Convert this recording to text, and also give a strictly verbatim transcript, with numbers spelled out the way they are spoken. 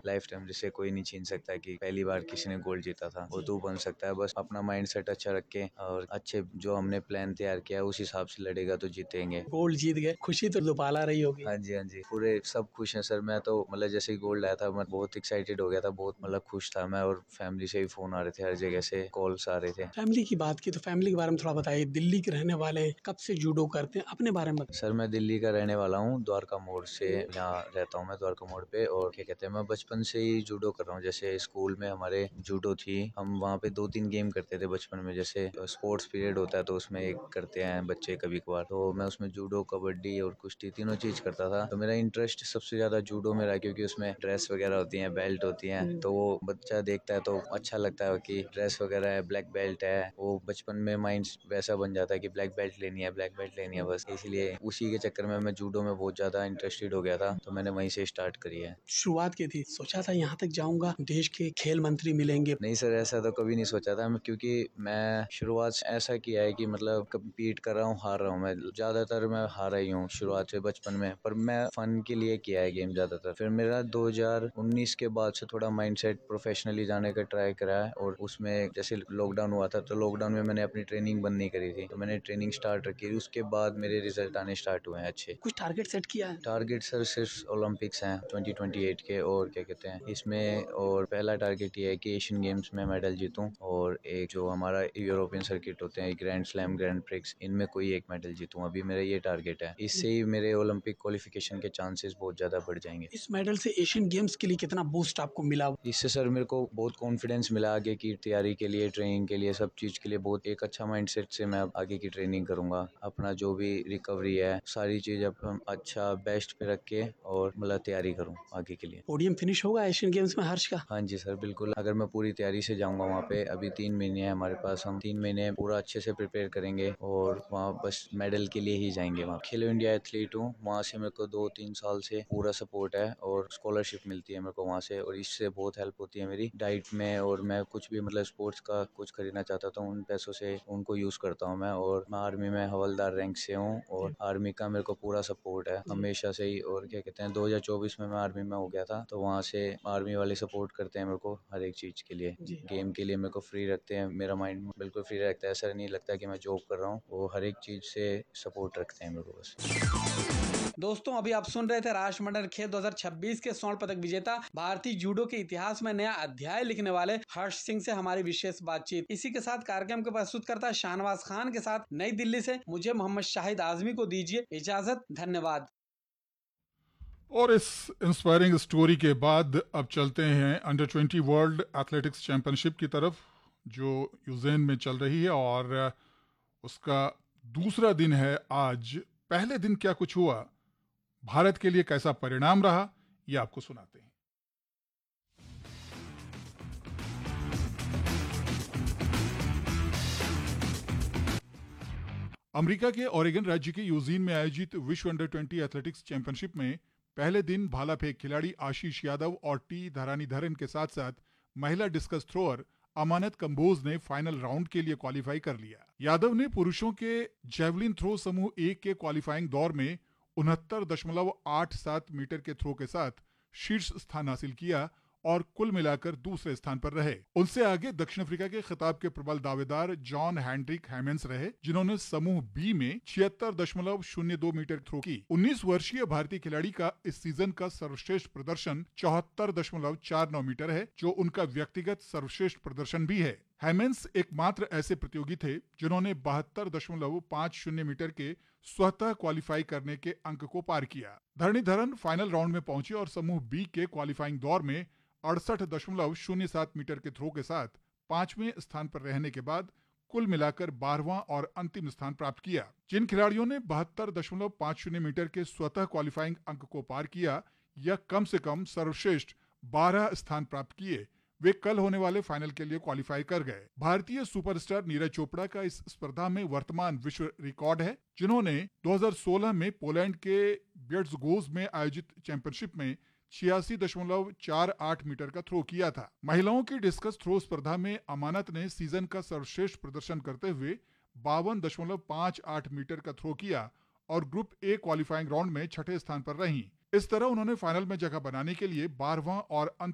Life time जिसे कोई नहीं छीन सकता कि पहली बार किसी ने गोल्ड जीता था, वो तू बन सकता है। बस अपना माइंड सेट अच्छा रख के और अच्छे जो हमने प्लान तैयार किया है उस हिसाब से लड़ेगा तो जीतेंगे। गोल्ड जीत गए, खुशी तो दुपाला रही होगी। हाँ जी हाँ जी, पूरे सब खुश हैं सर। मैं तो मतलब जैसे ही गोल्ड आया था मैं बहुत एक्साइटेड हो गया था, बहुत मतलब खुश था मैं, और फैमिली से भी फोन आ रहे थे, हर जगह से कॉल्स आ रहे थे। फैमिली की बात की तो फैमिली के बारे में थोड़ा बताइए। दिल्ली के रहने वाले हैं, कब से जूडो करते हैं, अपने बारे में बताइए। सर मैं दिल्ली का रहने वाला हूँ, द्वारका मोड़ से यहाँ रहता हूँ मैं, द्वारका मोड़ पे। और क्या कहते हैं, मैं बचपन से ही जूडो कर रहा हूँ। जैसे स्कूल में हमारे जूडो थी, हम वहाँ पे दो तीन गेम करते थे बचपन में। जैसे स्पोर्ट्स पीरियड होता है तो उसमें एक करते हैं बच्चे कभी कभार, तो मैं उसमें जूडो, कबड्डी और कुश्ती तीनों चीज करता था। तो मेरा इंटरेस्ट सबसे ज्यादा जूडो में रहा, क्योंकि उसमें ड्रेस वगैरह होती है, बेल्ट होती है, तो वो बच्चा देखता है तो अच्छा लगता है कि ड्रेस वगैरह है, ब्लैक बेल्ट है। वो बचपन में माइंड वैसा बन जाता है कि ब्लैक बेल्ट लेनी है, ब्लैक बेल्ट लेनी है बस। इसलिए उसी के चक्कर में मैं जूडो में बहुत ज्यादा इंटरेस्टेड हो गया था, तो मैंने वहीं से स्टार्ट करी है। शुरुआत की थी, सोचा था यहाँ तक जाऊंगा, देश के खेल मंत्री मिलेंगे? नहीं सर, ऐसा तो कभी नहीं सोचा था मैं, क्योंकि मैं शुरुआत ऐसा किया है कि मतलब कम्पीट कर रहा हूँ, हार रहा हूँ। मैं ज्यादातर मैं हारा ही हूँ शुरुआत से बचपन में, पर मैं फन के लिए किया है गेम ज्यादातर। फिर मेरा दो हज़ार उन्नीस के बाद से थोड़ा माइंडसेट प्रोफेशनली जाने का ट्राई करा है, और उसमें जैसे लॉकडाउन हुआ था तो लॉकडाउन में मैंने अपनी ट्रेनिंग बंद नहीं करी थी, तो मैंने ट्रेनिंग स्टार्ट रखी थी। उसके बाद मेरे रिजल्ट आने स्टार्ट हुए हैं अच्छे। कुछ टारगेट सेट किया है? टारगेट सर सिर्फ ओलंपिक्स हैं ट्वेंटी ट्वेंटी एट के, और क्या कहते हैं इसमें, और पहला टारगेट ये है कि एशियन गेम्स में मेडल जीतूं, और एक जो हमारा यूरोपियन सर्किट होते हैं, ग्रैंड स्लैम, ग्रैंड प्रिक्स, इनमें कोई एक मेडल जीतूं। अभी मेरा ये टारगेट है। इससे ही मेरे ओलंपिक क्वालिफिकेशन के चांसेस बहुत ज्यादा बढ़ जाएंगे। इस मेडल से एशियन गेम्स के लिए कितना बूस्ट आपको मिला? इससे सर मेरे को बहुत कॉन्फिडेंस मिला आगे की तैयारी के लिए, ट्रेनिंग के लिए, सब चीज़ के लिए। बहुत एक अच्छा माइंडसेट से मैं आगे की ट्रेनिंग करूंगा। अपना जो भी रिकवरी है सारी चीज़ अपन अच्छा बेस्ट पे रख के और मतलब तैयारी करूँ आगे के लिए। पोडियम फिनिश होगा एशियन गेम्स में हर्ष का? हाँ जी सर बिल्कुल, अगर मैं पूरी तैयारी से जाऊंगा वहाँ पे। अभी तीन महीने हैं हमारे पास, हम तीन महीने पूरा अच्छे से प्रिपेयर करेंगे और वहाँ बस मेडल के लिए ही जाएंगे। वहाँ खेलो इंडिया एथलीट हूँ, वहाँ से मेरे को दो तीन साल से पूरा सपोर्ट है और स्कॉलरशिप मिलती है मेरे को वहाँ से, और इससे बहुत हेल्प होती है मेरी डाइट में। और मैं कुछ भी मतलब स्पोर्ट्स का कुछ खरीदना चाहता था, उन पैसों से उनको यूज़ करता हूँ मैं। और मैं आर्मी में हवलदार रैंक से हूँ, और आर्मी का मेरे को पूरा सपोर्ट है हमेशा से ही। और क्या कहते हैं, दो हज़ार चौबीस में मैं आर्मी में हो गया था, तो वहाँ से आर्मी वाले सपोर्ट करते हैं मेरे को हर एक चीज़ के लिए। गेम के लिए मेरे को फ्री रखते हैं, मेरा माइंड बिल्कुल फ्री रखता है, ऐसा नहीं लगता कि मैं जॉब कर रहा हूँ। वो हर एक चीज़ से सपोर्ट रखते हैं मेरे को बस। दोस्तों अभी आप सुन रहे थे राष्ट्रमंडल खेल दो हज़ार छब्बीस के स्वर्ण पदक विजेता, भारतीय जूडो के इतिहास में नया अध्याय लिखने वाले हर्ष सिंह से हमारी विशेष बातचीत। इसी के साथ कार्यक्रम को प्रस्तुत करता शाहनवाज खान के साथ नई दिल्ली से मुझे मोहम्मद शाहिद आजमी को दीजिए इजाजत। धन्यवाद। और इस इंस्पायरिंग स्टोरी के बाद अब चलते हैं under twenty world athletics championship की तरफ, जो यूजेन में चल रही है, और उसका दूसरा दिन है आज। पहले दिन क्या कुछ हुआ, भारत के लिए कैसा परिणाम रहा, ये आपको सुनाते हैं। अमेरिका के ओरेगन राज्य के यूजीन में आयोजित विश्व अंडर ट्वेंटी एथलेटिक्स चैंपियनशिप में पहले दिन भाला फेंक खिलाड़ी आशीष यादव और टी धरानीधरन के साथ साथ महिला डिस्कस थ्रोअर अमानत कंबोज ने फाइनल राउंड के लिए क्वालिफाई कर लिया। यादव ने पुरुषों के जेवलिन थ्रो समूह एक के क्वालिफाइंग दौर में उनहत्तर दशमलव आठ सात मीटर के थ्रो के साथ शीर्ष स्थान हासिल किया और कुल मिलाकर दूसरे स्थान पर रहे। उनसे आगे दक्षिण अफ्रीका के खिताब के प्रबल दावेदार जॉन हैंड्रिक हैमेंस रहे, जिन्होंने समूह बी में छिहत्तर दशमलव शून्य दो मीटर थ्रो की। उन्नीस वर्षीय भारतीय खिलाड़ी का इस सीजन का सर्वश्रेष्ठ प्रदर्शन चौहत्तर दशमलव चार नौ मीटर है, जो उनका व्यक्तिगत सर्वश्रेष्ठ प्रदर्शन भी है। हैमेंस एकमात्र ऐसे प्रतियोगी थे जिन्होंने बहत्तर दशमलव पाँच शून्य मीटर के स्वतः क्वालिफाई करने के अंक को पार किया। धरणीधरन फाइनल राउंड में पहुंचे और समूह बी के क्वालिफाइंग दौर में अड़सठ दशमलव शून्य सात मीटर के थ्रो के साथ पांचवें स्थान पर रहने के बाद कुल मिलाकर बारहवां और अंतिम स्थान प्राप्त किया। जिन खिलाड़ियों ने बहत्तर दशमलव पाँच शून्य मीटर के स्वतः क्वालिफाइंग अंक को पार किया या कम से कम सर्वश्रेष्ठ बारह स्थान प्राप्त किए, वे कल होने वाले फाइनल के लिए क्वालिफाई कर गए। भारतीय सुपरस्टार नीरज चोपड़ा का इस स्पर्धा में वर्तमान विश्व रिकॉर्ड है, जिन्होंने दो हज़ार सोलह में पोलैंड के बियर्ट्सगोज में आयोजित चैंपियनशिप में छियासी दशमलव चार आठ मीटर का थ्रो किया था। महिलाओं की डिस्कस थ्रो स्पर्धा में अमानत ने सीजन का सर्वश्रेष्ठ प्रदर्शन करते हुए बावन दशमलव पाँच आठ मीटर का थ्रो किया और ग्रुप ए क्वालिफाइंग राउंड में छठे स्थान पर रहीं। इस तरह उन्होंने फाइनल में जगह बनाने के लिए बारहवां और